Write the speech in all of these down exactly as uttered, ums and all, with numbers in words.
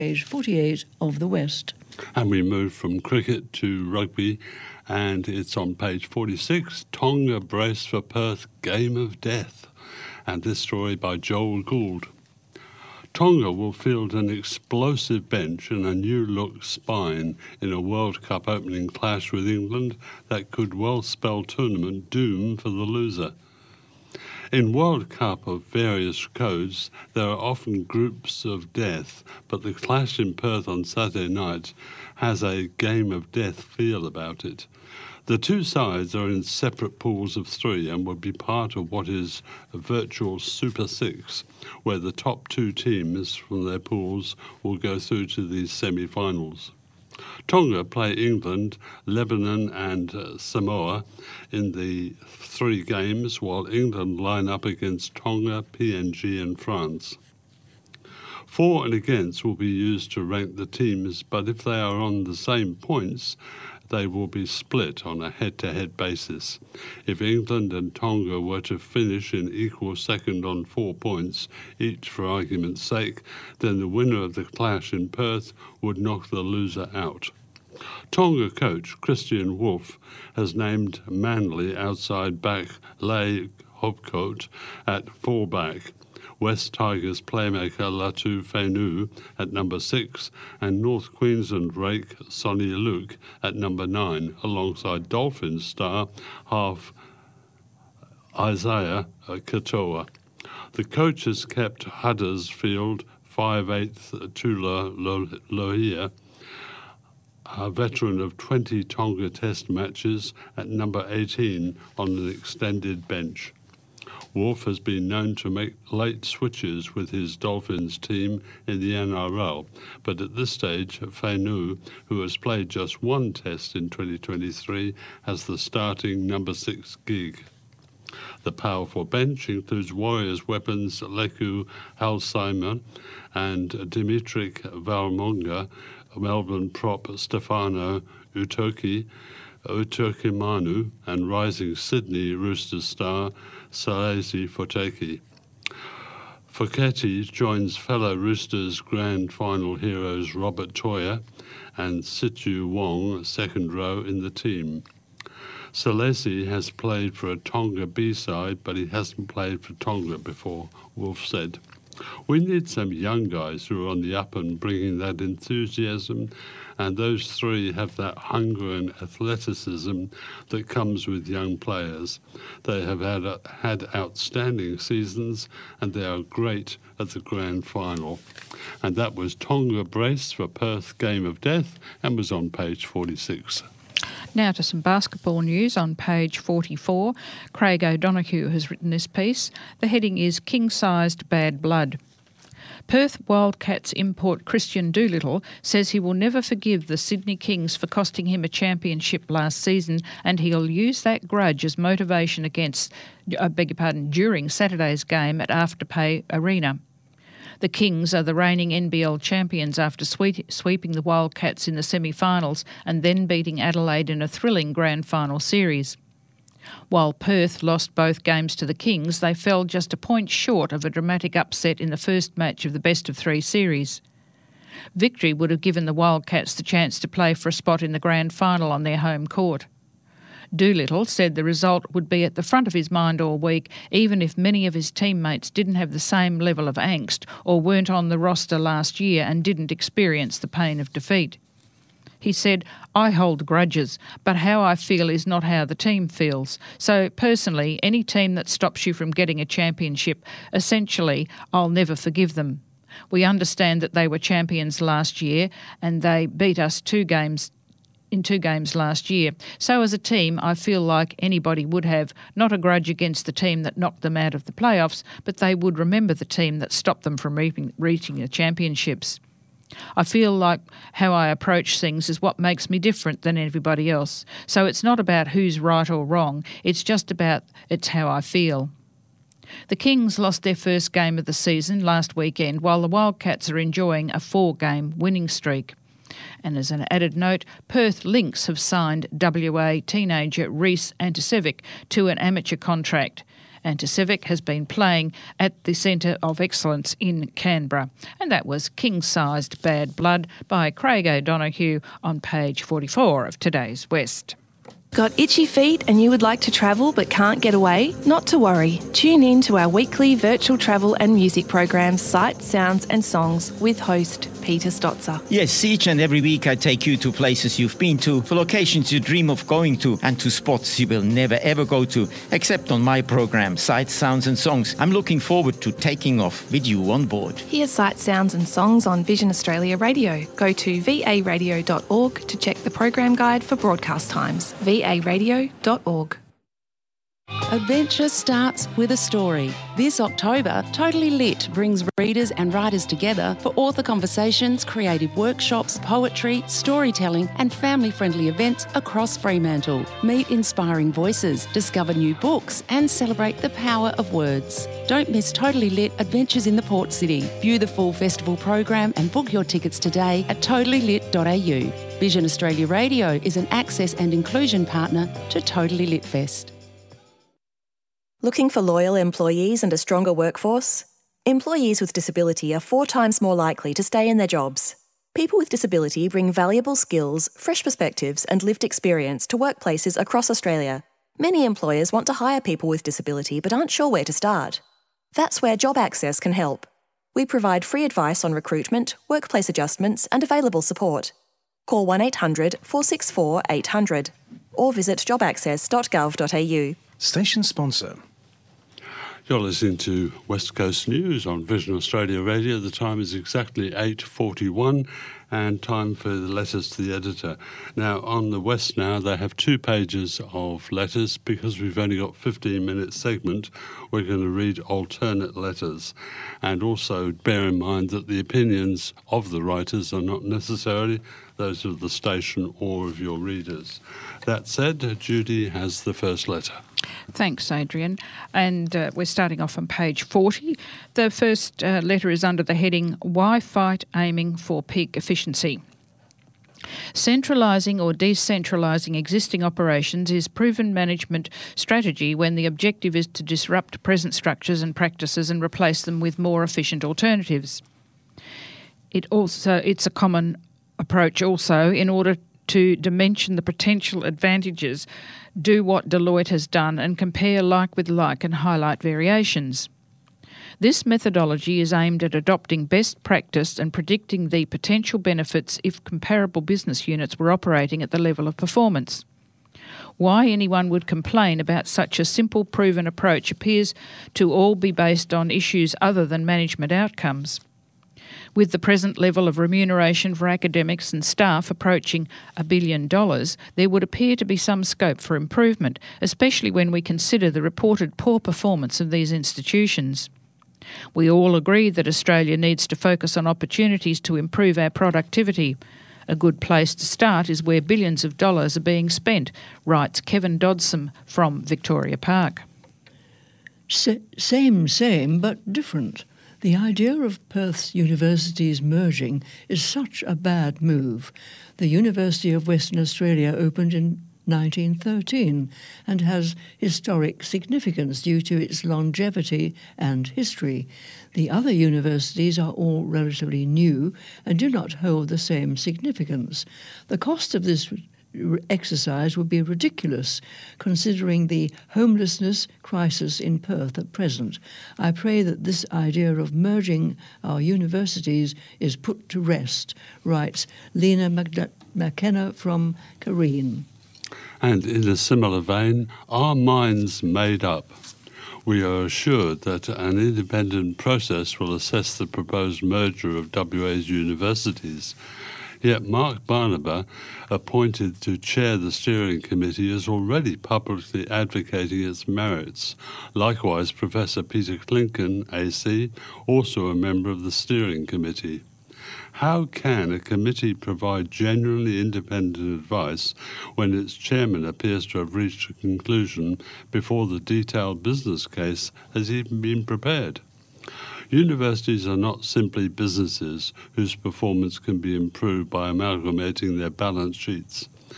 Page forty-eight of the West. And we move from cricket to rugby, and it's on page forty-six, Tonga brace for Perth, game of death. And this story by Joel Gould. Tonga will field an explosive bench and a new-look spine in a World Cup opening clash with England that could well spell tournament doom for the loser. In World Cup of various codes, there are often groups of death, but the clash in Perth on Saturday night has a game of death feel about it. The two sides are in separate pools of three and will be part of what is a virtual Super Six, where the top two teams from their pools will go through to these semi-finals. Tonga play England, Lebanon and uh, Samoa in the three games, while England line up against Tonga, P N G and France. For and against will be used to rank the teams, but if they are on the same points, they will be split on a head-to-head basis. If England and Tonga were to finish in equal second on four points, each for argument's sake, then the winner of the clash in Perth would knock the loser out. Tonga coach Christian Wolff has named Manly outside back Leigh Hobcoat at fullback, West Tigers playmaker Latu Fainu at number six, and North Queensland rake Sonny Luke at number nine, alongside Dolphins star half Isaiah Katoa. The coaches kept Huddersfield five eighth Tula Lohia, a veteran of twenty Tonga Test matches, at number eighteen on an extended bench. Wolff has been known to make late switches with his Dolphins team in the N R L, but at this stage, Fainu, who has played just one test in twenty twenty-three, has the starting number six gig. The powerful bench includes Warriors weapons Leku Halsimon and Dimitrik Valmonga, Melbourne prop Stefano Utoki, Utoki-Manu, and rising Sydney Roosters star Salesi Foteki. Foketi joins fellow Roosters grand final heroes Robert Toya and Situ Wong, second row in the team. Salesi has played for a Tonga B-side, but he hasn't played for Tonga before, Wolff said. We need some young guys who are on the up and bringing that enthusiasm, and those three have that hunger and athleticism that comes with young players. They have had, uh, had outstanding seasons, and they are great at the grand final. And that was Tonga brace for Perth game of death, and was on page forty-six. Now to some basketball news on page forty-four. Craig O'Donoghue has written this piece. The heading is King-Sized Bad Blood. Perth Wildcats import Christian Doolittle says he will never forgive the Sydney Kings for costing him a championship last season, and he'll use that grudge as motivation against, I beg your pardon, during Saturday's game at Afterpay Arena. The Kings are the reigning N B L champions after sweep, sweeping the Wildcats in the semi-finals and then beating Adelaide in a thrilling grand final series. While Perth lost both games to the Kings, they fell just a point short of a dramatic upset in the first match of the best-of-three series. Victory would have given the Wildcats the chance to play for a spot in the grand final on their home court. Doolittle said the result would be at the front of his mind all week, even if many of his teammates didn't have the same level of angst or weren't on the roster last year and didn't experience the pain of defeat. He said, "I hold grudges, but how I feel is not how the team feels. So personally, any team that stops you from getting a championship, essentially, I'll never forgive them. We understand that they were champions last year and they beat us two games in two games last year. So as a team, I feel like anybody would have, not a grudge against the team that knocked them out of the playoffs, but they would remember the team that stopped them from reaching, reaching the championships. I feel like how I approach things is what makes me different than everybody else. So it's not about who's right or wrong, it's just about it's how I feel." The Kings lost their first game of the season last weekend, while the Wildcats are enjoying a four-game winning streak. And as an added note, Perth Lynx have signed W A teenager Reese Antisevic to an amateur contract. Anticevic has been playing at the Centre of Excellence in Canberra. And that was King-Sized Bad Blood by Craig O'Donoghue on page forty-four of today's West. Got itchy feet and you would like to travel but can't get away? Not to worry. Tune in to our weekly virtual travel and music program, Sights, Sounds and Songs, with host Peter Stotzer. Yes, each and every week I take you to places you've been to, for locations you dream of going to, and to spots you will never ever go to, except on my program, Sights, Sounds and Songs. I'm looking forward to taking off with you on board. Hear Sights, Sounds and Songs on Vision Australia Radio. Go to v a radio dot org to check the program guide for broadcast times. v a radio dot org. Adventure starts with a story. This October, Totally Lit brings readers and writers together for author conversations, creative workshops, poetry, storytelling and family-friendly events across Fremantle. Meet inspiring voices, discover new books and celebrate the power of words. Don't miss Totally Lit Adventures in the Port City. View the full festival program and book your tickets today at totally lit dot a u. Vision Australia Radio is an access and inclusion partner to Totally Lit Fest. Looking for loyal employees and a stronger workforce? Employees with disability are four times more likely to stay in their jobs. People with disability bring valuable skills, fresh perspectives and lived experience to workplaces across Australia. Many employers want to hire people with disability but aren't sure where to start. That's where Job Access can help. We provide free advice on recruitment, workplace adjustments and available support. Call one eight hundred, four six four, eight hundred or visit job access dot gov dot a u. Station sponsor. You're listening to West Coast News on Vision Australia Radio. The time is exactly eight forty-one and time for the letters to the editor. Now, on the West now, they have two pages of letters. Because we've only got fifteen minute segment, we're going to read alternate letters. And also bear in mind that the opinions of the writers are not necessarily those of the station or of your readers. That said, Judy has the first letter. Thanks, Adrian. And uh, we're starting off on page forty. The first uh, letter is under the heading, Why Fight Aiming for Peak Efficiency? Centralising or decentralising existing operations is proven management strategy when the objective is to disrupt present structures and practices and replace them with more efficient alternatives. It also, it's a common approach also in order to dimension the potential advantages, do what Deloitte has done and compare like with like and highlight variations. This methodology is aimed at adopting best practice and predicting the potential benefits if comparable business units were operating at the level of performance. Why anyone would complain about such a simple proven approach appears to all be based on issues other than management outcomes. With the present level of remuneration for academics and staff approaching a billion dollars, there would appear to be some scope for improvement, especially when we consider the reported poor performance of these institutions. We all agree that Australia needs to focus on opportunities to improve our productivity. A good place to start is where billions of dollars are being spent, writes Kevin Dodson from Victoria Park. Sa- same, same, but different. The idea of Perth's universities merging is such a bad move. The University of Western Australia opened in nineteen thirteen and has historic significance due to its longevity and history. The other universities are all relatively new and do not hold the same significance. The cost of this exercise would be ridiculous, considering the homelessness crisis in Perth at present. I pray that this idea of merging our universities is put to rest, writes Lena Magda- McKenna from Careen. And in a similar vein, are minds made up? We are assured that an independent process will assess the proposed merger of W A's universities. Yet Mark Barnaba, appointed to chair the steering committee, is already publicly advocating its merits. Likewise, Professor Peter Klinken, A C, also a member of the steering committee. How can a committee provide genuinely independent advice when its chairman appears to have reached a conclusion before the detailed business case has even been prepared? Universities are not simply businesses whose performance can be improved by amalgamating their balance sheets.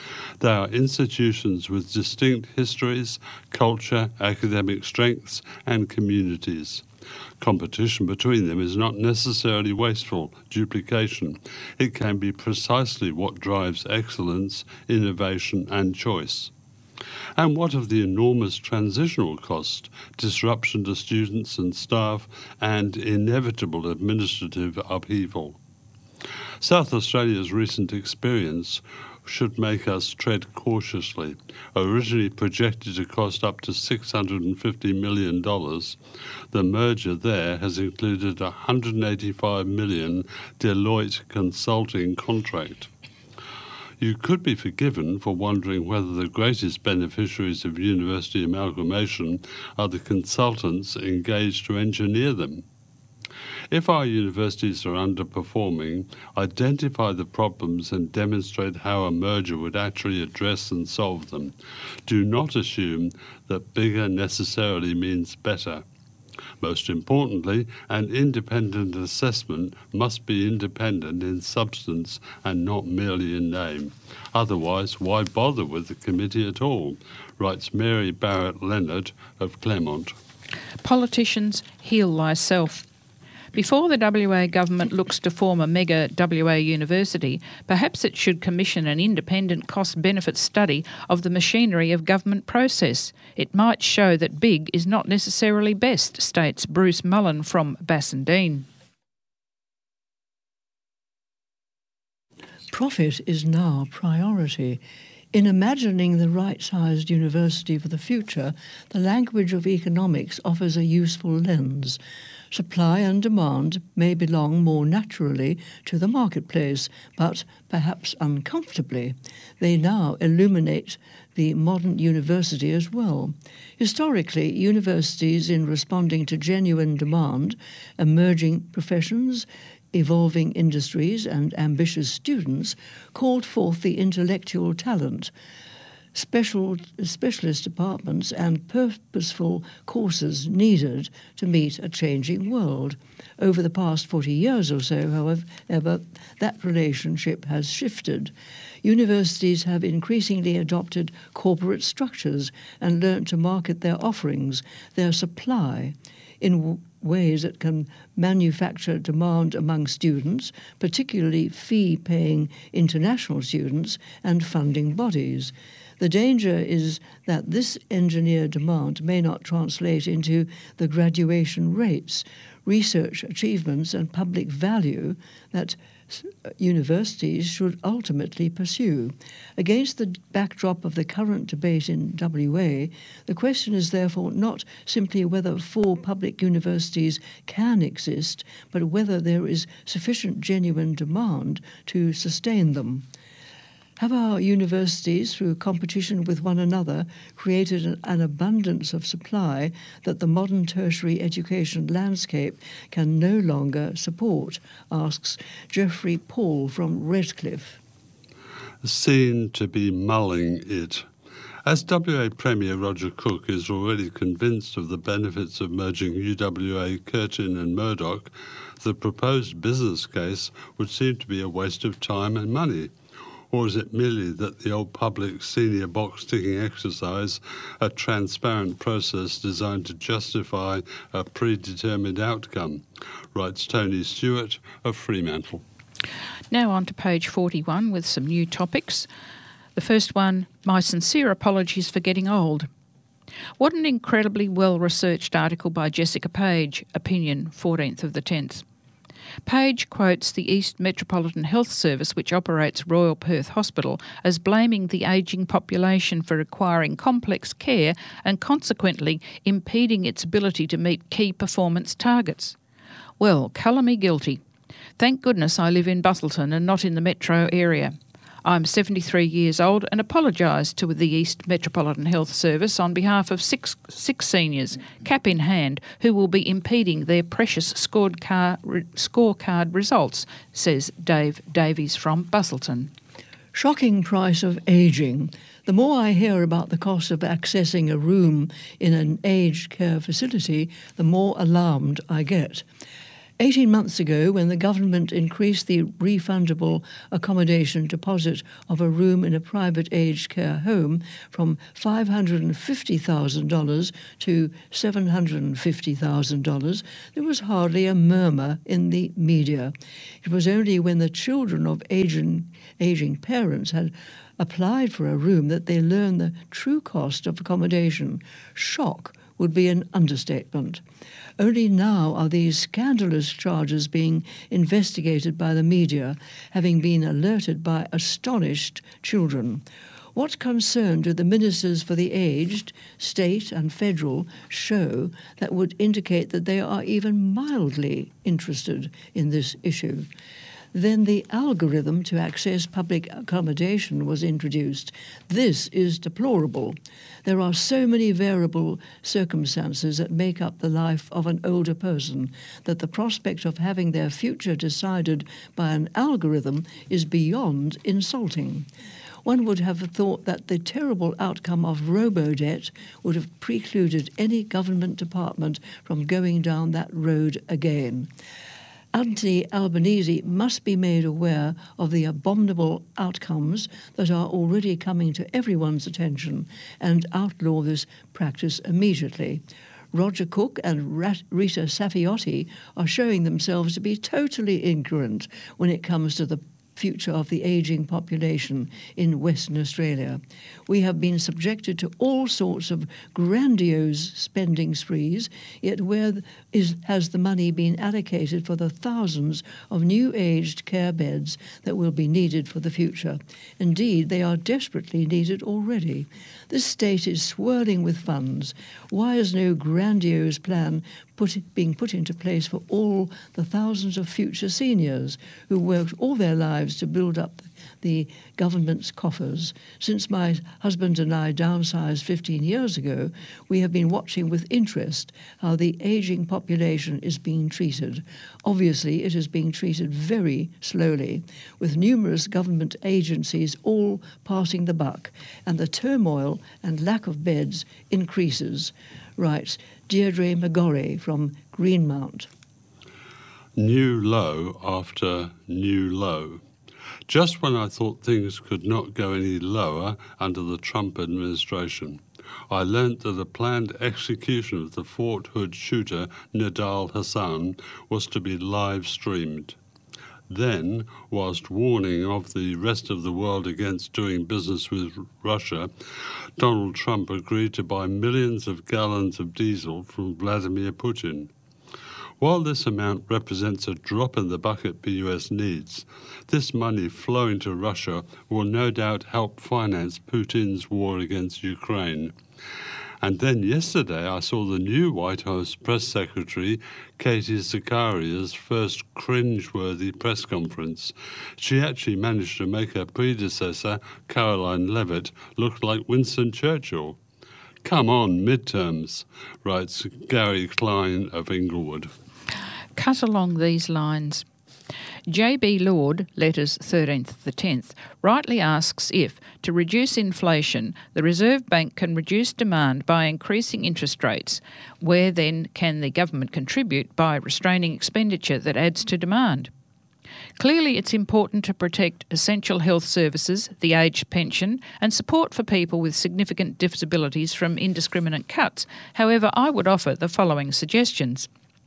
They are institutions with distinct histories, culture, academic strengths and communities. Competition between them is not necessarily wasteful duplication. It can be precisely what drives excellence, innovation and choice. And what of the enormous transitional cost, disruption to students and staff, and inevitable administrative upheaval? South Australia's recent experience should make us tread cautiously. Originally projected to cost up to six hundred fifty million dollars, the merger there has included a one hundred eighty-five million dollars Deloitte consulting contract. You could be forgiven for wondering whether the greatest beneficiaries of university amalgamation are the consultants engaged to engineer them. If our universities are underperforming, identify the problems and demonstrate how a merger would actually address and solve them. Do not assume that bigger necessarily means better. Most importantly, an independent assessment must be independent in substance and not merely in name. Otherwise, why bother with the committee at all, writes Mary Barrett Leonard of Claremont. Politicians, heal thyself. Before the W A government looks to form a mega W A university, perhaps it should commission an independent cost-benefit study of the machinery of government process. It might show that big is not necessarily best, states Bruce Mullen from Bassendean. Profit is now priority. In imagining the right-sized university for the future, the language of economics offers a useful lens. Supply and demand may belong more naturally to the marketplace, but perhaps uncomfortably. They now illuminate the modern university as well. Historically, universities, in responding to genuine demand, emerging professions, evolving industries and ambitious students, called forth the intellectual talent, special specialist departments and purposeful courses needed to meet a changing world. Over the past forty years or so, however, that relationship has shifted. Universities have increasingly adopted corporate structures and learnt to market their offerings, their supply, in w- ways that can manufacture demand among students, particularly fee-paying international students and funding bodies. The danger is that this engineered demand may not translate into the graduation rates, research achievements and public value that universities should ultimately pursue. Against the backdrop of the current debate in W A, the question is therefore not simply whether four public universities can exist, but whether there is sufficient genuine demand to sustain them. Have our universities, through competition with one another, created an, an abundance of supply that the modern tertiary education landscape can no longer support, asks Geoffrey Paul from Redcliffe. Seen to be mulling it. As W A Premier Roger Cook is already convinced of the benefits of merging U W A, Curtin and Murdoch, the proposed business case would seem to be a waste of time and money. Or is it merely that the old public senior box-ticking exercise, a transparent process designed to justify a predetermined outcome, writes Tony Stewart of Fremantle. Now on to page forty-one with some new topics. The first one, my sincere apologies for getting old. What an incredibly well-researched article by Jessica Page, Opinion, fourteenth of the tenth. Page quotes the East Metropolitan Health Service, which operates Royal Perth Hospital, as blaming the ageing population for requiring complex care and consequently impeding its ability to meet key performance targets. Well, colour me guilty. Thank goodness I live in Busselton and not in the metro area. I'm seventy-three years old and apologise to the East Metropolitan Health Service on behalf of six six seniors, cap in hand, who will be impeding their precious scored car, re, scorecard results, says Dave Davies from Busselton. Shocking price of ageing. The more I hear about the cost of accessing a room in an aged care facility, the more alarmed I get. Eighteen months ago, when the government increased the refundable accommodation deposit of a room in a private aged care home from five hundred fifty thousand dollars to seven hundred fifty thousand dollars, there was hardly a murmur in the media. It was only when the children of aging, aging parents had applied for a room that they learned the true cost of accommodation. Shock would be an understatement. Only now are these scandalous charges being investigated by the media, having been alerted by astonished children. What concern do the ministers for the aged, state and federal, show that would indicate that they are even mildly interested in this issue? Then the algorithm to access public accommodation was introduced. This is deplorable. There are so many variable circumstances that make up the life of an older person that the prospect of having their future decided by an algorithm is beyond insulting. One would have thought that the terrible outcome of robo-debt would have precluded any government department from going down that road again. Anthony Albanese must be made aware of the abominable outcomes that are already coming to everyone's attention and outlaw this practice immediately. Roger Cook and Rita Safiotti are showing themselves to be totally ignorant when it comes to the future of the ageing population in Western Australia. We have been subjected to all sorts of grandiose spending sprees, yet where is, has the money been allocated for the thousands of new aged care beds that will be needed for the future? Indeed, they are desperately needed already. This state is swirling with funds. Why is no grandiose plan Put, being put into place for all the thousands of future seniors who worked all their lives to build up the government's coffers? Since my husband and I downsized fifteen years ago, we have been watching with interest how the ageing population is being treated. Obviously, it is being treated very slowly, with numerous government agencies all passing the buck, and the turmoil and lack of beds increases, writes Deirdre McGorry from Greenmount. New low after new low. Just when I thought things could not go any lower under the Trump administration, I learnt that the planned execution of the Fort Hood shooter Nidal Hassan was to be live-streamed. Then, whilst warning of the rest of the world against doing business with Russia, Donald Trump agreed to buy millions of gallons of diesel from Vladimir Putin. While this amount represents a drop in the bucket the U S needs, this money flowing to Russia will no doubt help finance Putin's war against Ukraine. And then yesterday I saw the new White House press secretary, Katie Zakaria's first cringe-worthy press conference. She actually managed to make her predecessor, Caroline Levitt, look like Winston Churchill. Come on, midterms, writes Gary Klein of Inglewood. Cut along these lines. J B Lord, letters thirteenth of the tenth, rightly asks if, to reduce inflation, the Reserve Bank can reduce demand by increasing interest rates. Where then can the government contribute by restraining expenditure that adds to demand? Clearly, it's important to protect essential health services, the aged pension, and support for people with significant disabilities from indiscriminate cuts. However, I would offer the following suggestions.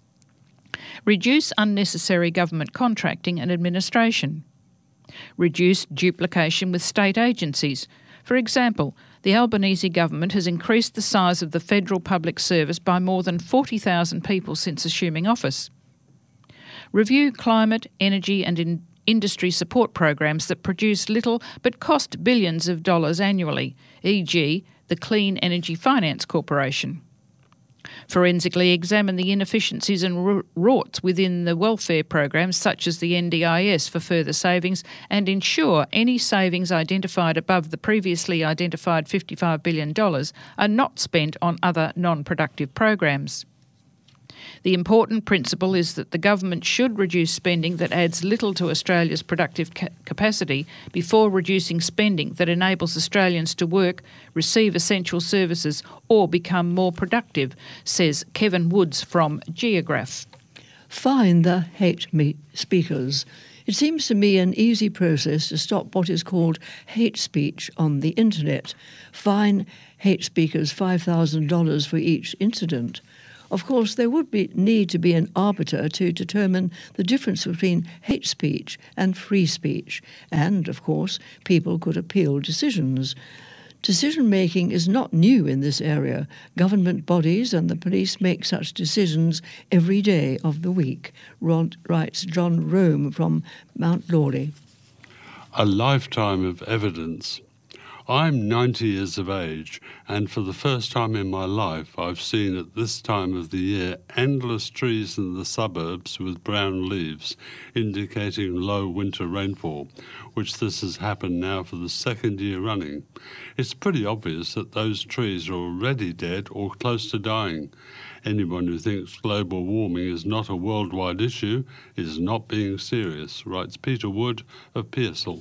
Reduce unnecessary government contracting and administration. Reduce duplication with state agencies. For example, the Albanese government has increased the size of the federal public service by more than forty thousand people since assuming office. Review climate, energy and in industry support programs that produce little but cost billions of dollars annually, for example the Clean Energy Finance Corporation. Forensically examine the inefficiencies and rorts within the welfare programs such as the N D I S for further savings, and ensure any savings identified above the previously identified fifty-five billion dollars are not spent on other non-productive programs. The important principle is that the government should reduce spending that adds little to Australia's productive ca- capacity before reducing spending that enables Australians to work, receive essential services or become more productive, says Kevin Woods from Geograph. Fine the hate me speakers. It seems to me an easy process to stop what is called hate speech on the internet. Fine hate speakers five thousand dollars for each incident. Of course, there would be, need to be an arbiter to determine the difference between hate speech and free speech. And, of course, people could appeal decisions. Decision-making is not new in this area. Government bodies and the police make such decisions every day of the week, writes John Rome from Mount Lawley. A lifetime of evidence. I'm ninety years of age, and for the first time in my life I've seen at this time of the year endless trees in the suburbs with brown leaves, indicating low winter rainfall, which this has happened now for the second year running. It's pretty obvious that those trees are already dead or close to dying. Anyone who thinks global warming is not a worldwide issue is not being serious, writes Peter Wood of Pearsall.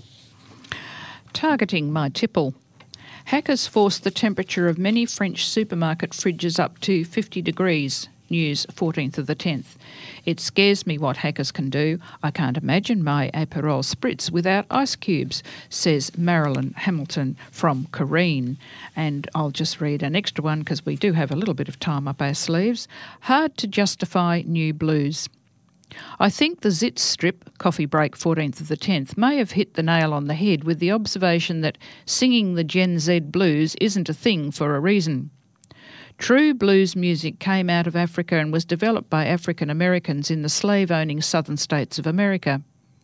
Targeting my tipple. Hackers forced the temperature of many French supermarket fridges up to fifty degrees. News, fourteenth of the tenth. It scares me what hackers can do. I can't imagine my Aperol Spritz without ice cubes, says Marilyn Hamilton from Careen. And I'll just read an extra one because we do have a little bit of time up our sleeves. Hard to justify new blues. I think the Zitz strip, Coffee Break fourteenth of the tenth, may have hit the nail on the head with the observation that singing the Gen Z blues isn't a thing for a reason. True blues music came out of Africa and was developed by African Americans in the slave-owning southern states of America.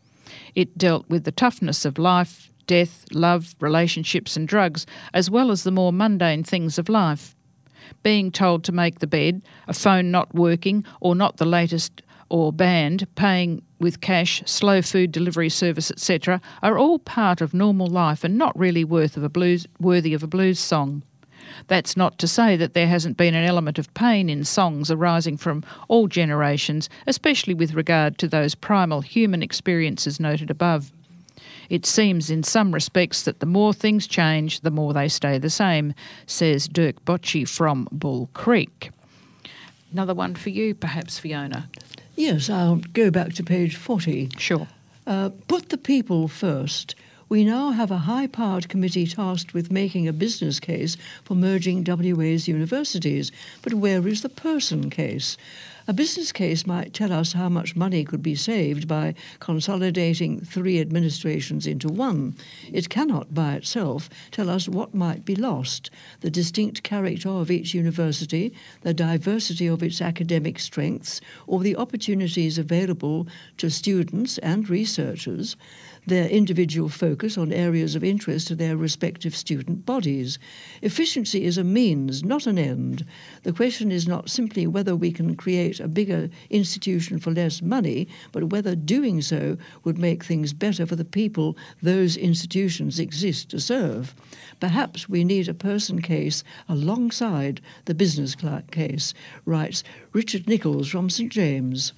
It dealt with the toughness of life, death, love, relationships and drugs, as well as the more mundane things of life. Being told to make the bed, a phone not working or not the latest or banned, paying with cash, slow food delivery service, et cetera, are all part of normal life and not really worth of a blues, worthy of a blues song. That's not to say that there hasn't been an element of pain in songs arising from all generations, especially with regard to those primal human experiences noted above. It seems in some respects that the more things change, the more they stay the same, says Dirk Bocci from Bull Creek. Another one for you, perhaps, Fiona. Yes, I'll go back to page forty. Sure. Uh, put the people first. We now have a high-powered committee tasked with making a business case for merging W A's universities. But where is the person case? A business case might tell us how much money could be saved by consolidating three administrations into one. It cannot, by itself, tell us what might be lost, the distinct character of each university, the diversity of its academic strengths, or the opportunities available to students and researchers, their individual focus on areas of interest to their respective student bodies. Efficiency is a means, not an end. The question is not simply whether we can create a bigger institution for less money, but whether doing so would make things better for the people those institutions exist to serve. Perhaps we need a person case alongside the business case, writes Richard Nichols from St James.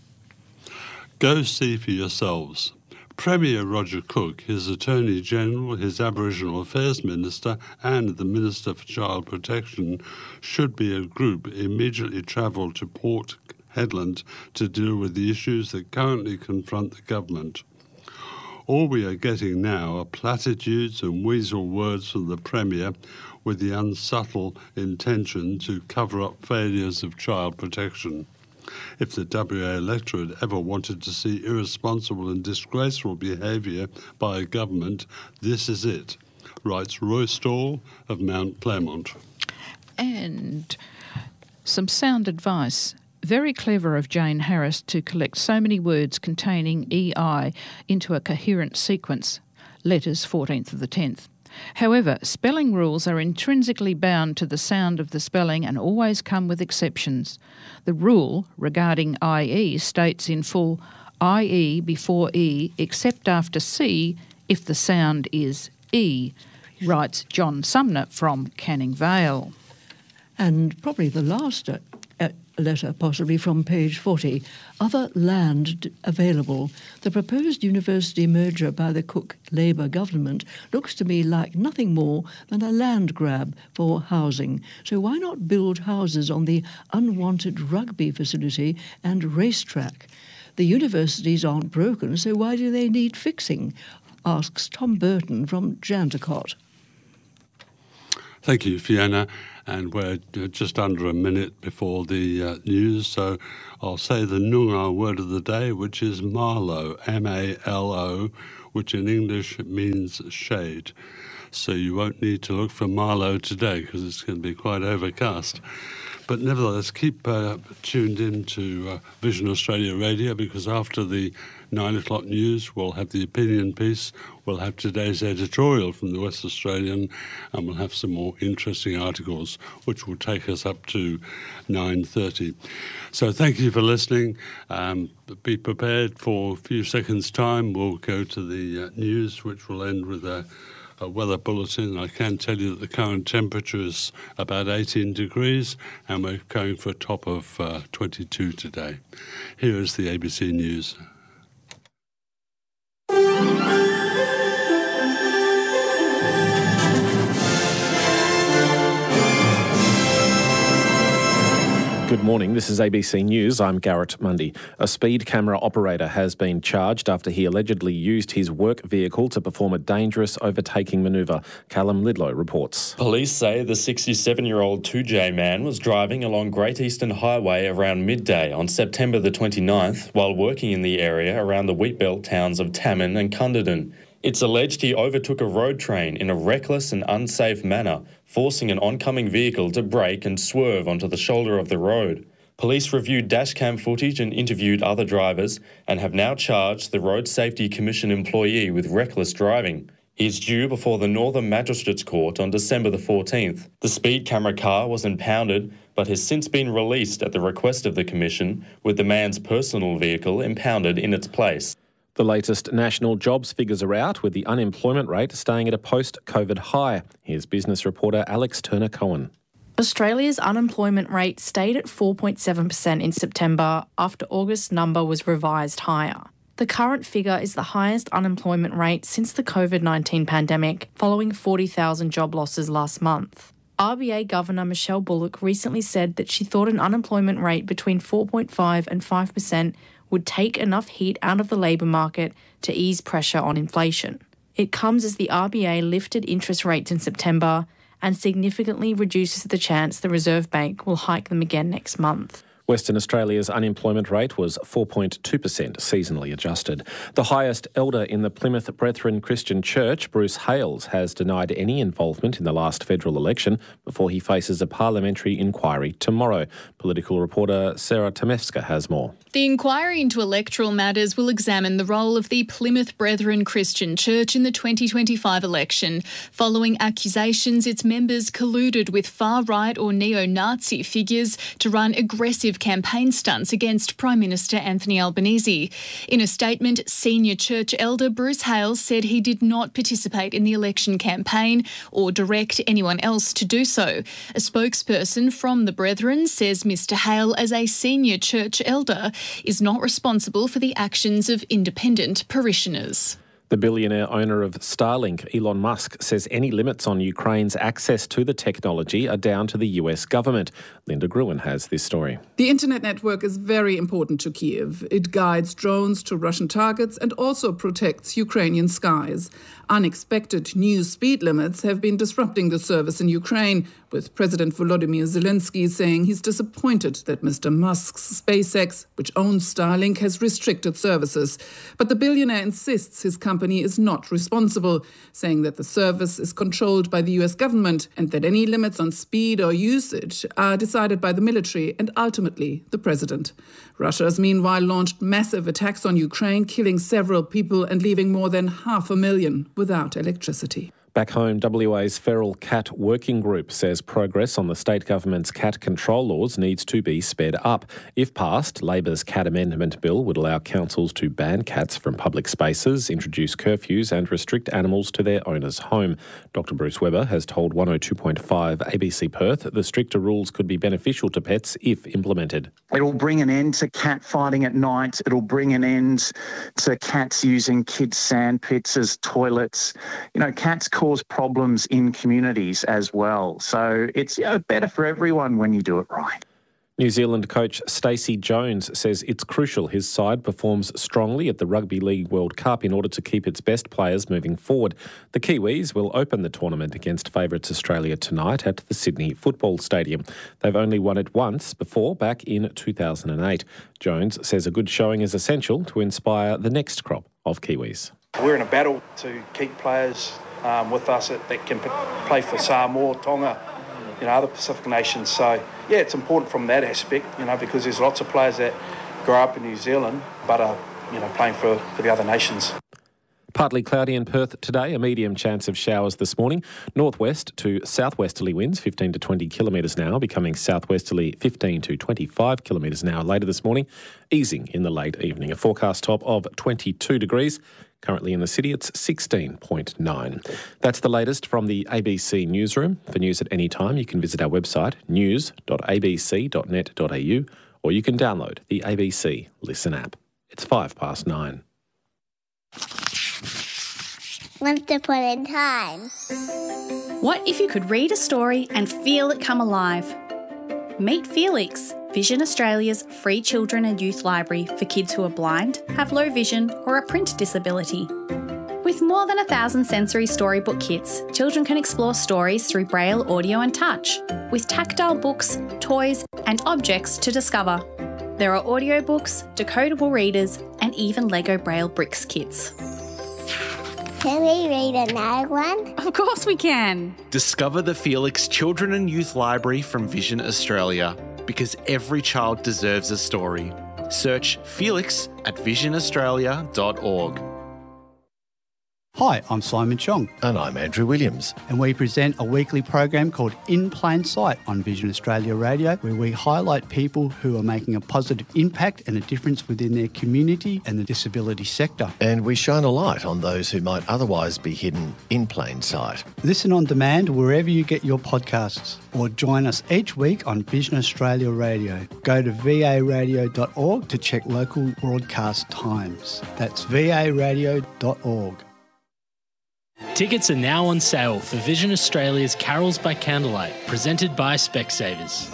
Go see for yourselves. Premier Roger Cook, his Attorney General, his Aboriginal Affairs Minister and the Minister for Child Protection should be a group immediately travel to Port Hedland to deal with the issues that currently confront the government. All we are getting now are platitudes and weasel words from the Premier with the unsubtle intention to cover up failures of child protection. If the W A electorate ever wanted to see irresponsible and disgraceful behaviour by a government, this is it, writes Roy Stall of Mount Claremont. And some sound advice. Very clever of Jane Harris to collect so many words containing E I into a coherent sequence. Letters, fourteenth of the tenth. However, spelling rules are intrinsically bound to the sound of the spelling and always come with exceptions. The rule regarding I E states in full I E before E except after C if the sound is E, writes John Sumner from Canning Vale. And probably the last uh, uh, letter, possibly from page forty, other land d- available. The proposed university merger by the Cook Labour government looks to me like nothing more than a land grab for housing. So why not build houses on the unwanted rugby facility and racetrack? The universities aren't broken, so why do they need fixing? Asks Tom Burton from Jandakot. Thank you, Fiona. And we're just under a minute before the uh, news, so I'll say the Noongar word of the day, which is Malo, M A L O, which in English means shade. So you won't need to look for Marlow today because it's going to be quite overcast. But nevertheless, keep uh, tuned in to uh, Vision Australia Radio, because after the nine o'clock news, we'll have the opinion piece, we'll have today's editorial from the West Australian, and we'll have some more interesting articles, which will take us up to nine thirty. So thank you for listening. Um, be prepared for a few seconds' time. We'll go to the uh, news, which will end with a A weather bulletin. I can tell you that the current temperature is about eighteen degrees and we're going for a top of uh, twenty-two today. Here is the A B C News. Good morning, this is A B C News. I'm Garrett Mundy. A speed camera operator has been charged after he allegedly used his work vehicle to perform a dangerous overtaking manoeuvre. Callum Lidlow reports. Police say the sixty-seven-year-old two J man was driving along Great Eastern Highway around midday on September the twenty-ninth while working in the area around the wheatbelt towns of Tammin and Cunderdin. It's alleged he overtook a road train in a reckless and unsafe manner, forcing an oncoming vehicle to brake and swerve onto the shoulder of the road. Police reviewed dashcam footage and interviewed other drivers and have now charged the Road Safety Commission employee with reckless driving. He is due before the Northern Magistrates Court on December the fourteenth. The speed camera car was impounded but has since been released at the request of the Commission, with the man's personal vehicle impounded in its place. The latest national jobs figures are out, with the unemployment rate staying at a post-COVID high. Here's business reporter Alex Turner-Cohen. Australia's unemployment rate stayed at four point seven percent in September after August's number was revised higher. The current figure is the highest unemployment rate since the COVID nineteen pandemic, following forty thousand job losses last month. R B A Governor Michelle Bullock recently said that she thought an unemployment rate between four point five and five percent would take enough heat out of the labour market to ease pressure on inflation. It comes as the R B A lifted interest rates in September and significantly reduces the chance the Reserve Bank will hike them again next month. Western Australia's unemployment rate was four point two percent, seasonally adjusted. The highest elder in the Plymouth Brethren Christian Church, Bruce Hales, has denied any involvement in the last federal election before he faces a parliamentary inquiry tomorrow. Political reporter Sarah Tomewska has more. The inquiry into electoral matters will examine the role of the Plymouth Brethren Christian Church in the twenty twenty-five election, following accusations its members colluded with far-right or neo-Nazi figures to run aggressive campaign stunts against Prime Minister Anthony Albanese. In a statement, senior church elder Bruce Hales said he did not participate in the election campaign or direct anyone else to do so. A spokesperson from the Brethren says Mister Hale, as a senior church elder, is not responsible for the actions of independent parishioners. The billionaire owner of Starlink, Elon Musk, says any limits on Ukraine's access to the technology are down to the U S government. Linda Gruen has this story. The internet network is very important to Kyiv. It guides drones to Russian targets and also protects Ukrainian skies. Unexpected new speed limits have been disrupting the service in Ukraine, with President Volodymyr Zelensky saying he's disappointed that Mister Musk's SpaceX, which owns Starlink, has restricted services. But the billionaire insists his company is not responsible, saying that the service is controlled by the U S government and that any limits on speed or usage are decided by the military and ultimately the president. Russia has meanwhile launched massive attacks on Ukraine, killing several people and leaving more than half a million without electricity. Back home, W A's Feral Cat Working Group says progress on the state government's cat control laws needs to be sped up. If passed, Labor's Cat Amendment Bill would allow councils to ban cats from public spaces, introduce curfews and restrict animals to their owner's home. Doctor Bruce Webber has told one oh two point five A B C Perth that the stricter rules could be beneficial to pets if implemented. It'll bring an end to cat fighting at night. It'll bring an end to cats using kids' sandpits as toilets. You know, cats cause problems in communities as well. So it's you know, better for everyone when you do it right. New Zealand coach Stacey Jones says it's crucial his side performs strongly at the Rugby League World Cup in order to keep its best players moving forward. The Kiwis will open the tournament against favourites Australia tonight at the Sydney Football Stadium. They've only won it once before, back in two thousand eight. Jones says a good showing is essential to inspire the next crop of Kiwis. We're in a battle to keep players um, with us that, that can p- play for Samoa, Tonga, you know, other Pacific nations. So, yeah, it's important from that aspect, you know, because there's lots of players that grow up in New Zealand but are, you know, playing for, for the other nations. Partly cloudy in Perth today, a medium chance of showers this morning. Northwest to southwesterly winds, fifteen to twenty kilometres an hour, becoming southwesterly fifteen to twenty-five kilometres an hour later this morning, easing in the late evening. A forecast top of twenty-two degrees. Currently in the city, it's sixteen point nine. That's the latest from the A B C Newsroom. For news at any time, you can visit our website, news dot a b c dot net dot a u, or you can download the A B C Listen app. It's five past nine. Once upon a time. What if you could read a story and feel it come alive? Meet Felix, Vision Australia's free children and youth library for kids who are blind, have low vision or a print disability. With more than a thousand sensory storybook kits, children can explore stories through Braille, audio and touch, with tactile books, toys and objects to discover. There are audiobooks, decodable readers and even Lego Braille bricks kits. Can we read another one? Of course we can. Discover the Felix Children and Youth Library from Vision Australia, because every child deserves a story. Search Felix at vision australia dot org. Hi, I'm Simon Chong. And I'm Andrew Williams. And we present a weekly program called In Plain Sight on Vision Australia Radio, where we highlight people who are making a positive impact and a difference within their community and the disability sector. And we shine a light on those who might otherwise be hidden in plain sight. Listen on demand wherever you get your podcasts, or join us each week on Vision Australia Radio. Go to v a radio dot org to check local broadcast times. That's v a radio dot org. Tickets are now on sale for Vision Australia's Carols by Candlelight, presented by Specsavers.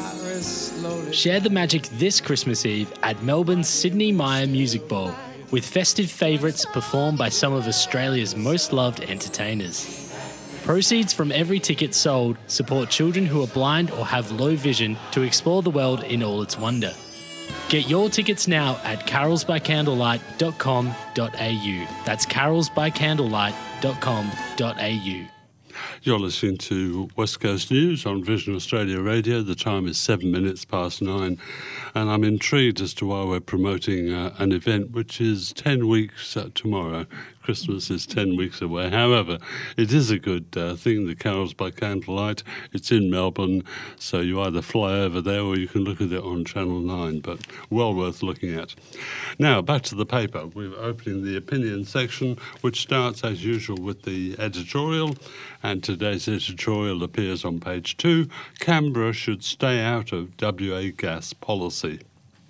Share the magic this Christmas Eve at Melbourne's Sydney Myer Music Bowl, with festive favourites performed by some of Australia's most loved entertainers. Proceeds from every ticket sold support children who are blind or have low vision to explore the world in all its wonder. Get your tickets now at carols by candlelight dot com dot a u. That's carols by candlelight dot com dot a u. You're listening to West Coast News on Vision Australia Radio. The time is seven minutes past nine, and I'm intrigued as to why we're promoting uh, an event which is ten weeks uh, tomorrow. Christmas is ten weeks away. However, it is a good uh, thing, the Carols by Candlelight. It's in Melbourne, so you either fly over there or you can look at it on Channel nine, but well worth looking at. Now, back to the paper. We're opening the opinion section, which starts, as usual, with the editorial, and today's editorial appears on page two. Canberra should stay out of W A gas policy.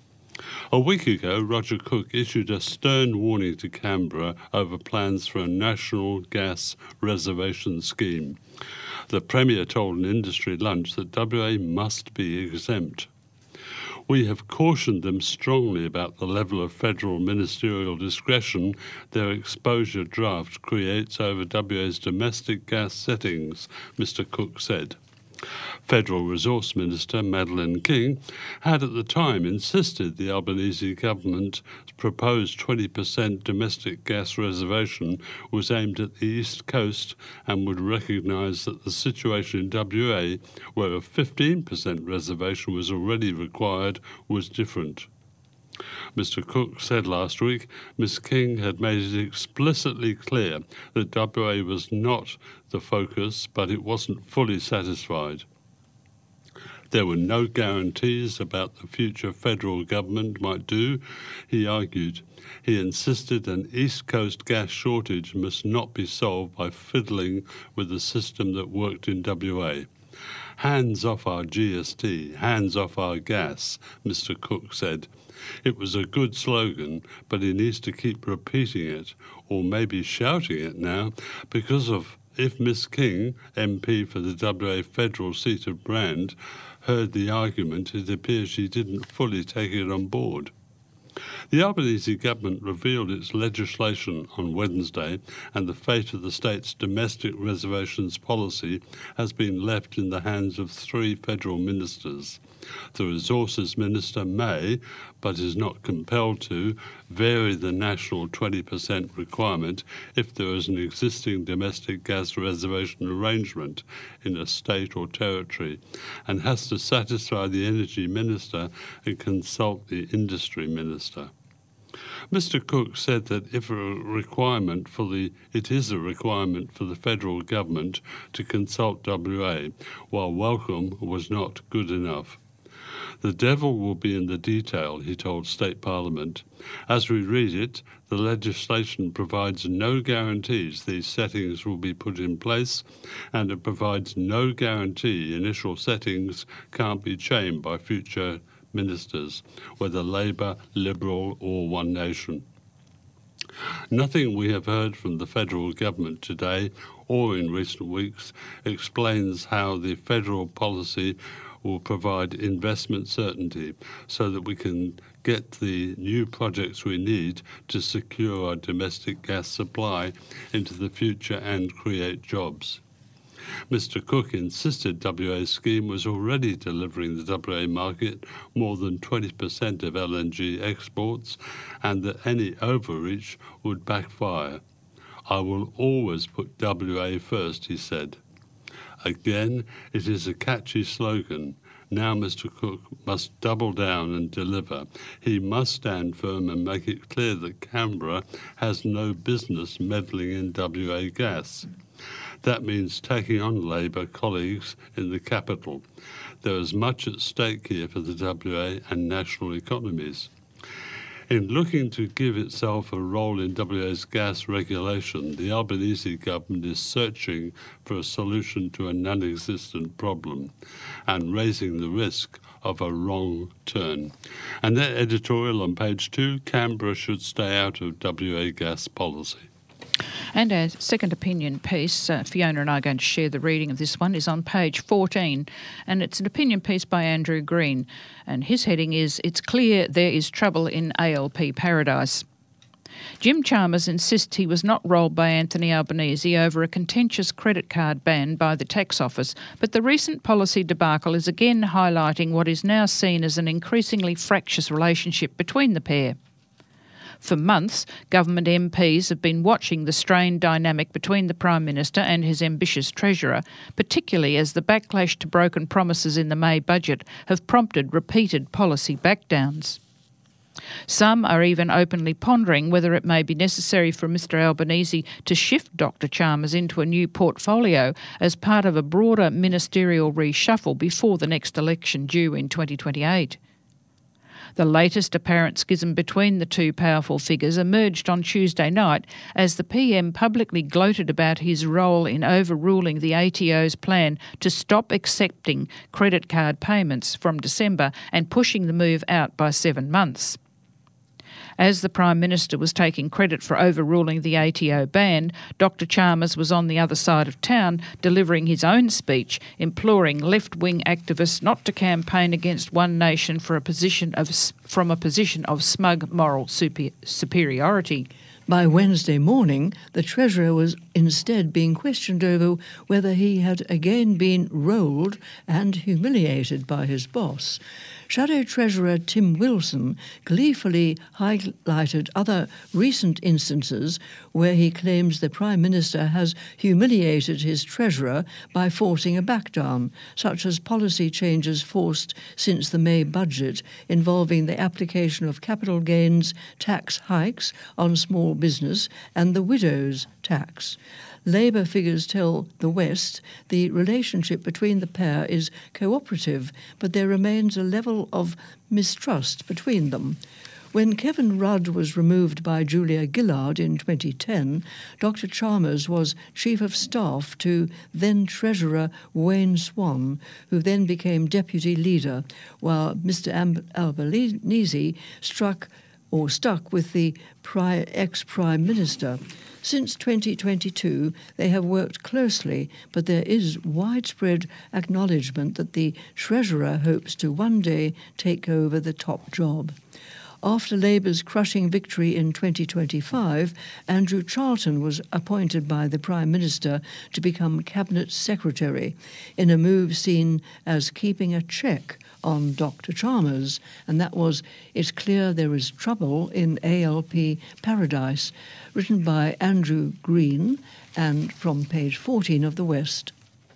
A week ago, Roger Cook issued a stern warning to Canberra over plans for a national gas reservation scheme. The Premier told an industry lunch that W A must be exempt. We have cautioned them strongly about the level of federal ministerial discretion their exposure draft creates over W A's domestic gas settings, Mister Cook said. Federal Resource Minister Madeleine King had at the time insisted the Albanese government's proposed twenty percent domestic gas reservation was aimed at the East Coast and would recognise that the situation in W A, where a fifteen percent reservation was already required, was different. Mister Cook said last week Miss King had made it explicitly clear that W A was not the focus, but it wasn't fully satisfied. There were no guarantees about the future federal government might do, he argued. He insisted an East Coast gas shortage must not be solved by fiddling with the system that worked in W A. Hands off our G S T, hands off our gas, Mister Cook said. It was a good slogan, but he needs to keep repeating it, or maybe shouting it now, because of if Miss King, M P for the W A federal seat of Brand, heard the argument, it appears she didn't fully take it on board. The Albanese government revealed its legislation on Wednesday, and the fate of the state's domestic reservations policy has been left in the hands of three federal ministers. The Resources Minister may, but is not compelled to, vary the national twenty percent requirement if there is an existing domestic gas reservation arrangement in a state or territory, and has to satisfy the Energy Minister and consult the Industry Minister. Mister Cook said that if a requirement for the, it is a requirement for the federal government to consult W A, while welcome was not good enough. The devil will be in the detail, he told State Parliament. As we read it, the legislation provides no guarantees these settings will be put in place, and it provides no guarantee initial settings can't be changed by future ministers, whether Labour, Liberal or One Nation. Nothing we have heard from the federal government today or in recent weeks explains how the federal policy will provide investment certainty so that we can get the new projects we need to secure our domestic gas supply into the future and create jobs. Mister Cook insisted W A's scheme was already delivering the W A market more than twenty percent of L N G exports, and that any overreach would backfire. I will always put W A first, he said. Again, it is a catchy slogan. Now Mister Cook must double down and deliver. He must stand firm and make it clear that Canberra has no business meddling in W A gas. That means taking on Labour colleagues in the capital. There is much at stake here for the W A and national economies. In looking to give itself a role in W A's gas regulation, the Albanese government is searching for a solution to a non-existent problem and raising the risk of a wrong turn. And that editorial on page two, Canberra should stay out of W A gas policy. And our second opinion piece, uh, Fiona and I are going to share the reading of this one, is on page fourteen, and it's an opinion piece by Andrew Green, and his heading is, "It's clear there is trouble in A L P paradise." Jim Chalmers insists he was not rolled by Anthony Albanese over a contentious credit card ban by the tax office, but the recent policy debacle is again highlighting what is now seen as an increasingly fractious relationship between the pair. For months, government M Ps have been watching the strained dynamic between the Prime Minister and his ambitious Treasurer, particularly as the backlash to broken promises in the May budget have prompted repeated policy backdowns. Some are even openly pondering whether it may be necessary for Mister Albanese to shift Doctor Chalmers into a new portfolio as part of a broader ministerial reshuffle before the next election due in twenty twenty-eight. The latest apparent schism between the two powerful figures emerged on Tuesday night as the P M publicly gloated about his role in overruling the A T O's plan to stop accepting credit card payments from December and pushing the move out by seven months. As the Prime Minister was taking credit for overruling the A T O ban, Doctor Chalmers was on the other side of town delivering his own speech, imploring left-wing activists not to campaign against One Nation for a position of, from a position of smug moral super, superiority. By Wednesday morning, the Treasurer was instead being questioned over whether he had again been rolled and humiliated by his boss. Shadow Treasurer Tim Wilson gleefully highlighted other recent instances where he claims the Prime Minister has humiliated his Treasurer by forcing a backdown, such as policy changes forced since the May budget involving the application of capital gains tax hikes on small business and the widow's tax. Labour figures tell the West the relationship between the pair is cooperative, but there remains a level of mistrust between them. When Kevin Rudd was removed by Julia Gillard in twenty ten, Doctor Chalmers was Chief of Staff to then-Treasurer Wayne Swan, who then became Deputy Leader, while Mister Albanese struck or stuck with the pri- ex-Prime Minister. Since twenty twenty-two, they have worked closely, but there is widespread acknowledgement that the Treasurer hopes to one day take over the top job. After Labour's crushing victory in twenty twenty-five, Andrew Charlton was appointed by the Prime Minister to become Cabinet Secretary, in a move seen as keeping a check on Doctor Chalmers, and that was It's Clear There Is Trouble in A L P Paradise, written by Andrew Green, and from page fourteen of the West.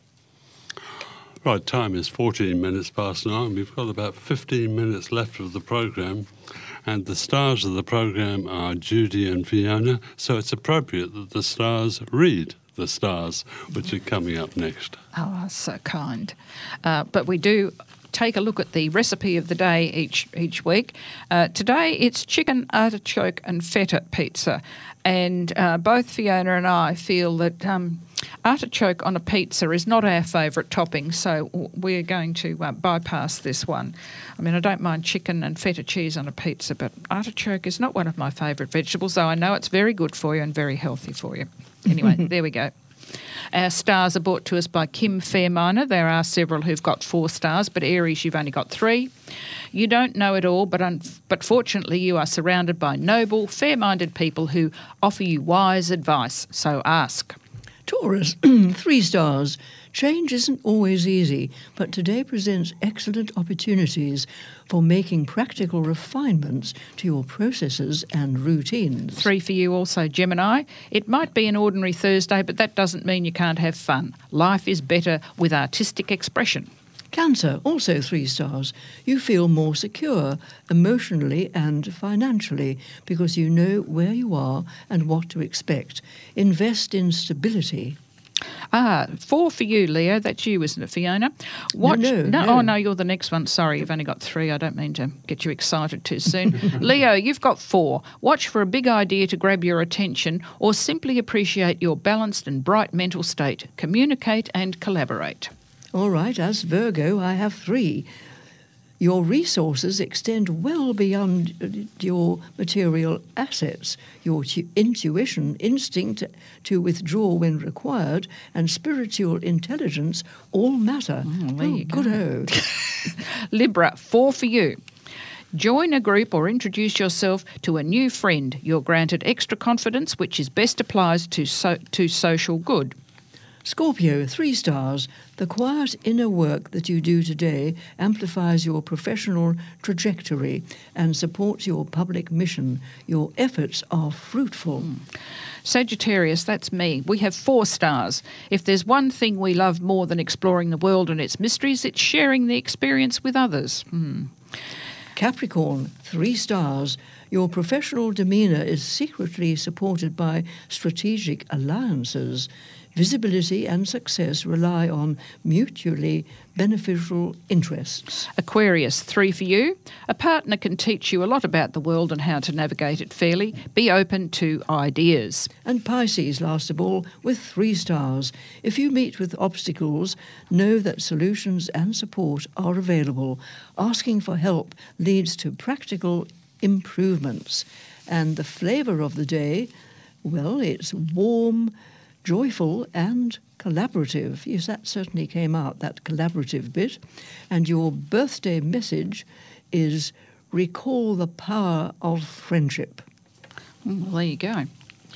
Right, time is fourteen minutes past nine. We've got about fifteen minutes left of the programme, and the stars of the programme are Judy and Fiona, so it's appropriate that the stars read the stars, which are coming up next. Oh, so kind. Uh, but we do take a look at the recipe of the day each each week. Uh, today it's chicken, artichoke and feta pizza. And uh, both Fiona and I feel that um, artichoke on a pizza is not our favourite topping, so we're going to uh, bypass this one. I mean, I don't mind chicken and feta cheese on a pizza, but artichoke is not one of my favourite vegetables, though I know it's very good for you and very healthy for you. Anyway, there we go. Our stars are brought to us by Kim Fairminer. There are several who've got four stars, but Aries, you've only got three. You don't know it all, but un- but fortunately you are surrounded by noble, fair-minded people who offer you wise advice, so ask. Taurus, three stars. Change isn't always easy, but today presents excellent opportunities for making practical refinements to your processes and routines. Three for you also, Gemini. It might be an ordinary Thursday, but that doesn't mean you can't have fun. Life is better with artistic expression. Cancer, also three stars. You feel more secure emotionally and financially because you know where you are and what to expect. Invest in stability. Ah, four for you, Leo. That's you, isn't it, Fiona? Watch, no, no, no. Oh, no, you're the next one. Sorry, you've only got three. I don't mean to get you excited too soon. Leo, you've got four. Watch for a big idea to grab your attention or simply appreciate your balanced and bright mental state. Communicate and collaborate. All right, as Virgo, I have three. Your resources extend well beyond your material assets. Your tu- intuition, instinct to withdraw when required, and spiritual intelligence all matter. Oh, there oh, you go. good-o. Libra, four for you. Join a group or introduce yourself to a new friend. You're granted extra confidence, which is best applies to so- to social good. Scorpio, three stars. The quiet inner work that you do today amplifies your professional trajectory and supports your public mission. Your efforts are fruitful. Mm. Sagittarius, that's me. We have four stars. If there's one thing we love more than exploring the world and its mysteries, it's sharing the experience with others. Mm. Capricorn, three stars. Your professional demeanour is secretly supported by strategic alliances. Visibility and success rely on mutually beneficial interests. Aquarius, three for you. A partner can teach you a lot about the world and how to navigate it fairly. Be open to ideas. And Pisces, last of all, with three stars. If you meet with obstacles, know that solutions and support are available. Asking for help leads to practical improvements. And the flavour of the day, well, it's warm, joyful and collaborative. Yes, that certainly came out, that collaborative bit. And your birthday message is recall the power of friendship. Well, there you go.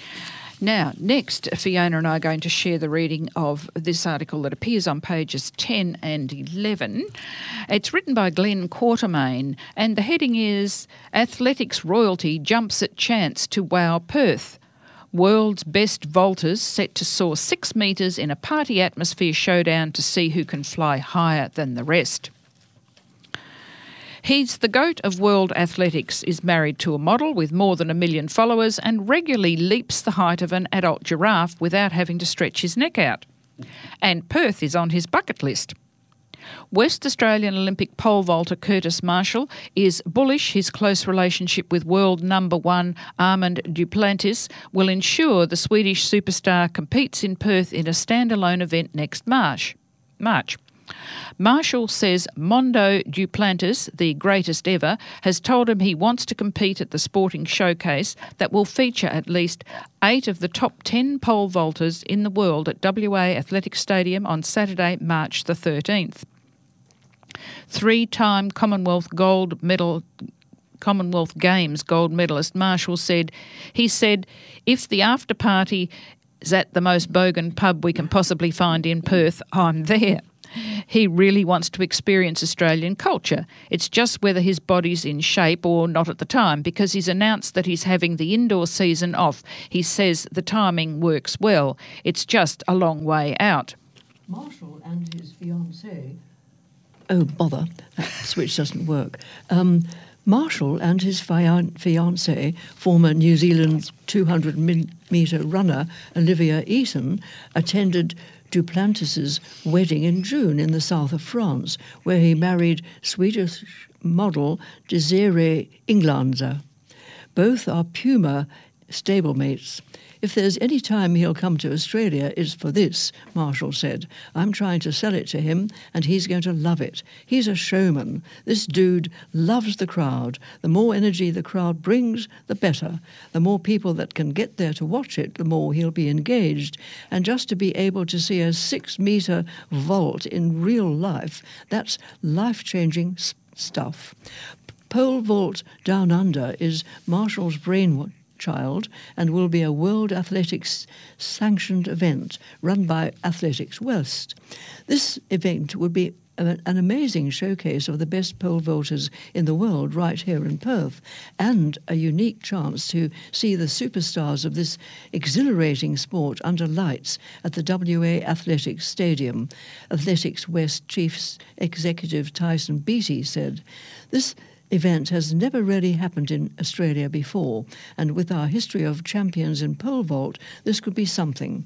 Now, next, Fiona and I are going to share the reading of this article that appears on pages ten and eleven. It's written by Glenn Quartermain, and the heading is Athletics Royalty Jumps at Chance to Wow Perth. World's best vaulters set to soar six metres in a party atmosphere showdown to see who can fly higher than the rest. He's the goat of world athletics, is married to a model with more than a million followers and regularly leaps the height of an adult giraffe without having to stretch his neck out. And Perth is on his bucket list. West Australian Olympic pole vaulter Curtis Marshall is bullish his close relationship with world number one Armand Duplantis will ensure the Swedish superstar competes in Perth in a standalone event next March. March. Marshall says Mondo Duplantis, the greatest ever, has told him he wants to compete at the sporting showcase that will feature at least eight of the top ten pole vaulters in the world at W A Athletics Stadium on Saturday, March the thirteenth. Three-time Commonwealth gold medal Commonwealth Games gold medalist Marshall said, he said, if the after party is at the most bogan pub we can possibly find in Perth, I'm there. He really wants to experience Australian culture. It's just whether his body's in shape or not at the time, because he's announced that he's having the indoor season off. He says the timing works well. It's just a long way out. Marshall and his fiancée... Oh, bother, that switch doesn't work. Um, Marshall and his fian- fiancée, former New Zealand two hundred metre runner Olivia Eaton, attended Duplantis' wedding in June in the south of France, where he married Swedish model Desiree Inglanza. Both are Puma stablemates. If there's any time he'll come to Australia, it's for this, Marshall said. I'm trying to sell it to him, and he's going to love it. He's a showman. This dude loves the crowd. The more energy the crowd brings, the better. The more people that can get there to watch it, the more he'll be engaged. And just to be able to see a six-metre vault in real life, that's life-changing stuff. Pole vault down under is Marshall's brainwash child and will be a World Athletics sanctioned event run by Athletics West. This event would be an amazing showcase of the best pole vaulters in the world right here in Perth, and a unique chance to see the superstars of this exhilarating sport under lights at the W A Athletics Stadium. Athletics West Chief Executive Tyson Beattie said, "This event has never really happened in Australia before, and with our history of champions in pole vault, this could be something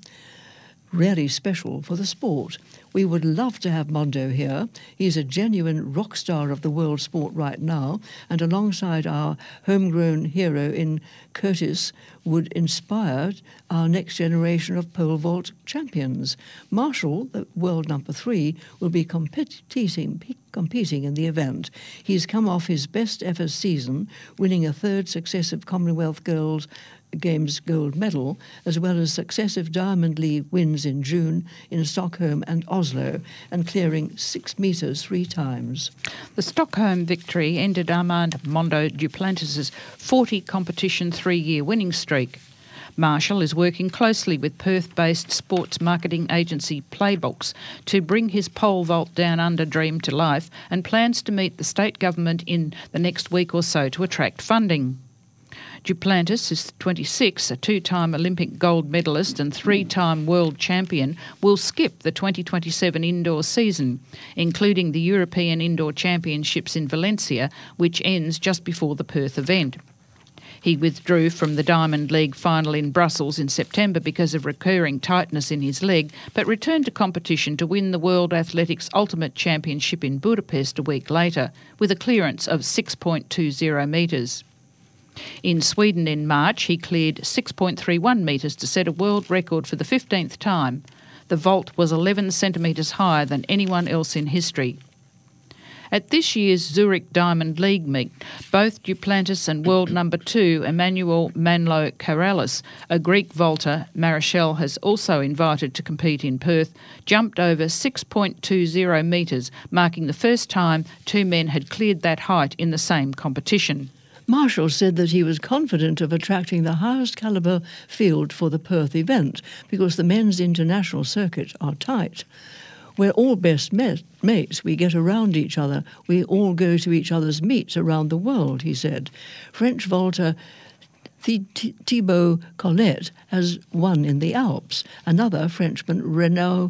really special for the sport. We would love to have Mondo here. He's a genuine rock star of the world sport right now, and alongside our homegrown hero in Curtis would inspire our next generation of pole vault champions. Marshall, the world number three, will be competing, competing in the event. He's come off his best ever season, winning a third successive Commonwealth Girls Games gold medal, as well as successive Diamond League wins in June in Stockholm and Oslo, and clearing six metres three times." The Stockholm victory ended Armand Mondo Duplantis' forty competition three-year winning streak. Marshall is working closely with Perth-based sports marketing agency Playbooks to bring his pole vault down under dream to life, and plans to meet the state government in the next week or so to attract funding. Duplantis is twenty-six, a two-time Olympic gold medalist and three-time world champion, will skip the twenty twenty-seven indoor season, including the European Indoor Championships in Valencia, which ends just before the Perth event. He withdrew from the Diamond League final in Brussels in September because of recurring tightness in his leg, but returned to competition to win the World Athletics Ultimate Championship in Budapest a week later, with a clearance of six point two zero metres. In Sweden in March, he cleared six point three one metres to set a world record for the fifteenth time. The vault was eleven centimetres higher than anyone else in history. At this year's Zurich Diamond League meet, both Duplantis and world number two Emmanuel Manlo Karalis, a Greek vaulter Marichal has also invited to compete in Perth, jumped over six point two zero metres, marking the first time two men had cleared that height in the same competition. Marshall said that he was confident of attracting the highest calibre field for the Perth event because the men's international circuit are tight. We're all best met, mates. We get around each other. We all go to each other's meets around the world, he said. French vaulter Thibaut Collet has won in the Alps. Another Frenchman, Renaud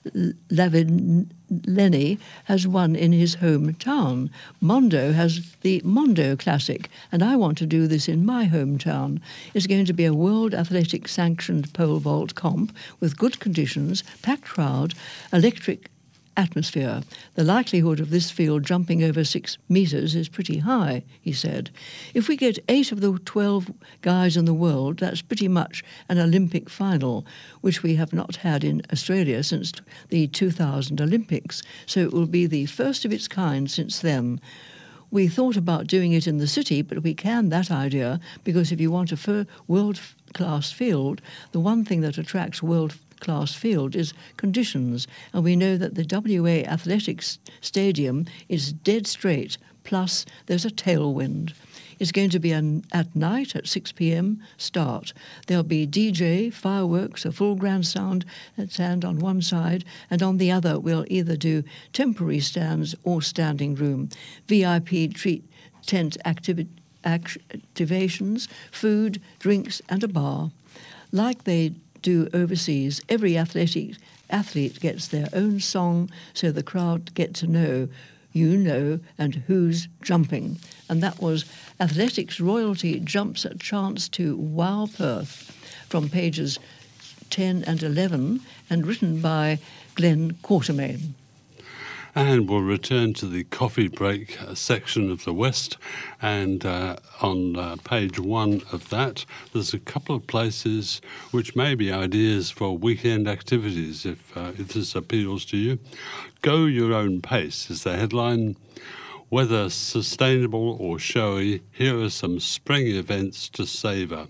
Lavillenie, has won in his hometown. Mondo has the Mondo Classic, and I want to do this in my hometown. It's going to be a World Athletics sanctioned pole vault comp with good conditions, packed crowd, electric atmosphere. The likelihood of this field jumping over six metres is pretty high, he said. If we get eight of the twelve guys in the world, that's pretty much an Olympic final, which we have not had in Australia since the two thousand Olympics, so it will be the first of its kind since then. We thought about doing it in the city, but we canned that idea because if you want a world-class field, the one thing that attracts world class field is conditions, and we know that the W A Athletics Stadium is dead straight, plus there's a tailwind. It's going to be an, at night at six p m start. There'll be D J, fireworks, a full grand sound stand on one side, and on the other we'll either do temporary stands or standing room. V I P treat tent activi- activations, food, drinks, and a bar. Like they do overseas, every athletic athlete gets their own song, so the crowd get to know you know and who's jumping. And that was Athletics Royalty Jumps at Chance to Wow Perth from pages ten and eleven, and written by Glenn Quartermain. And we'll return to the coffee break section of the West. And uh, on uh, page one of that, there's a couple of places which may be ideas for weekend activities, if, uh, if this appeals to you. Go Your Own Pace is the headline. Whether sustainable or showy, here are some spring events to savour.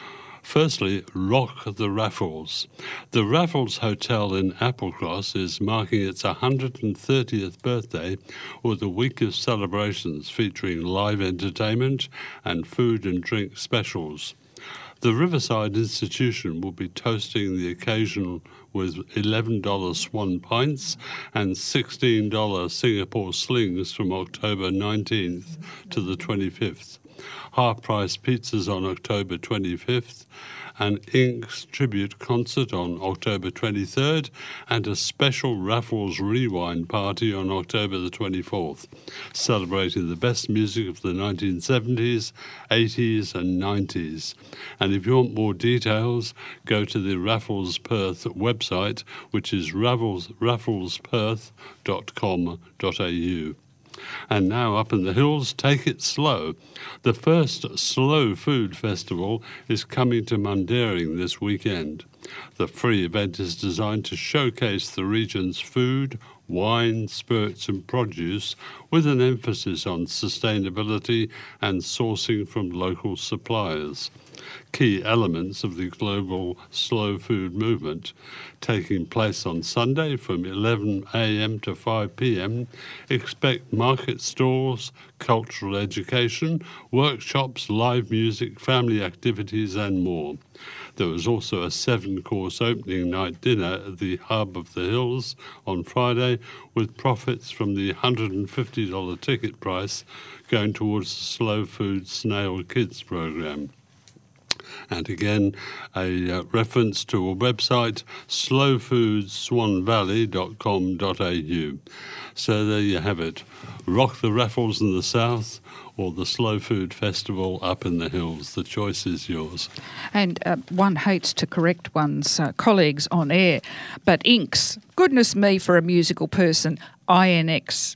Firstly, Rock the Raffles. The Raffles Hotel in Applecross is marking its one hundred thirtieth birthday with a week of celebrations featuring live entertainment and food and drink specials. The Riverside Institution will be toasting the occasion with eleven dollars Swan Pints and sixteen dollars Singapore Slings from October nineteenth to the twenty-fifth. Half-price pizzas on October twenty-fifth, an Inks tribute concert on October twenty-third, and a special Raffles Rewind party on October the twenty-fourth, celebrating the best music of the nineteen seventies, eighties and nineties. And if you want more details, go to the Raffles Perth website, which is raffles perth dot com dot a u. And now up in the hills, take it slow. The first Slow Food Festival is coming to Mundaring this weekend. The free event is designed to showcase the region's food, wine, spirits and produce with an emphasis on sustainability and sourcing from local suppliers. Key elements of the global slow food movement taking place on Sunday from eleven a m to five p m Expect market stalls, cultural education, workshops, live music, family activities and more. There was also a seven-course opening night dinner at the Hub of the Hills on Friday, with profits from the one hundred fifty dollars ticket price going towards the Slow Food Snail Kids program. And again, a uh, reference to a website, slow food swan valley dot com dot a u. So there you have it. Rock the Raffles in the south or the Slow Food Festival up in the hills. The choice is yours. And uh, one hates to correct one's uh, colleagues on air, but Inks, goodness me for a musical person, I N X.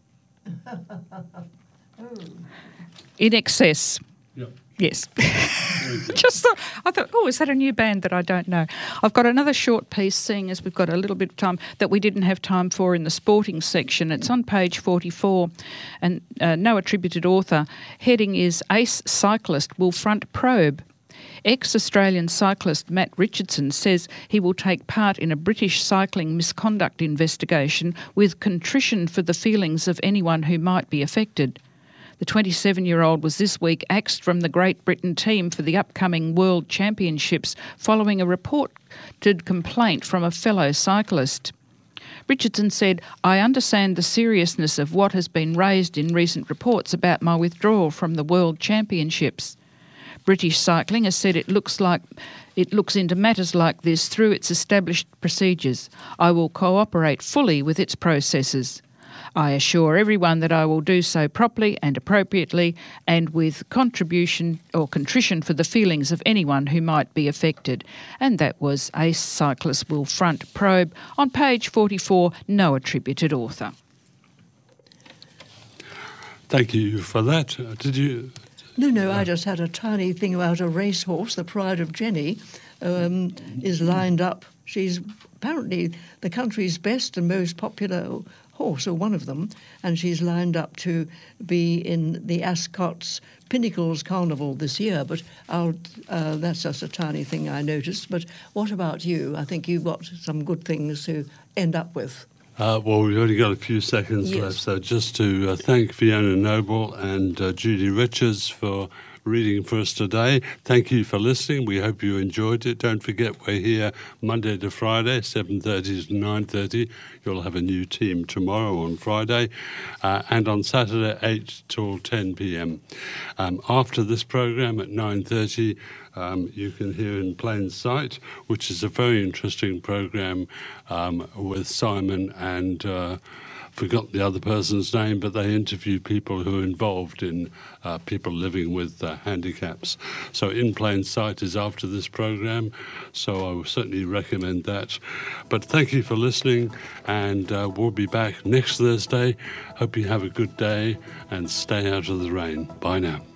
In excess. Yep. Yes. Just thought, I thought, oh, is that a new band that I don't know? I've got another short piece, seeing as we've got a little bit of time, that we didn't have time for in the sporting section. It's on page forty-four, and uh, no attributed author. Heading is Ace Cyclist will front probe. Ex-Australian cyclist Matt Richardson says he will take part in a British cycling misconduct investigation with contrition for the feelings of anyone who might be affected. The twenty-seven-year-old was this week axed from the Great Britain team for the upcoming World Championships following a reported complaint from a fellow cyclist. Richardson said, "I understand the seriousness of what has been raised in recent reports about my withdrawal from the World Championships. British Cycling has said it looks like it looks into matters like this through its established procedures. I will cooperate fully with its processes. I assure everyone that I will do so properly and appropriately and with contribution or contrition for the feelings of anyone who might be affected. And that was Ace Cyclist Will Front Probe on page forty-four, no attributed author. Thank you for that. Uh, did you... No, no, I just had a tiny thing about a racehorse, the Pride of Jenny, um, is lined up. She's apparently the country's best and most popular horse, or one of them, and she's lined up to be in the Ascot's Pinnacles Carnival this year. But I'll, uh, that's just a tiny thing I noticed. But what about you? I think you've got some good things to end up with. Uh, well, we've only got a few seconds Yes. left, so just to uh, thank Fiona Noble and uh, Judy Richards for reading for us today. Thank you for listening. We hope you enjoyed it. Don't forget we're here Monday to Friday, seven thirty to nine thirty. You'll have a new team tomorrow on Friday, uh, and on Saturday, eight till ten p.m. Um, after this programme at nine thirty, Um, you can hear In Plain Sight, which is a very interesting programme um, with Simon and uh, forgot the other person's name, but they interview people who are involved in uh, people living with uh, handicaps. So In Plain Sight is after this programme, so I will certainly recommend that. But thank you for listening, and uh, we'll be back next Thursday. Hope you have a good day and stay out of the rain. Bye now.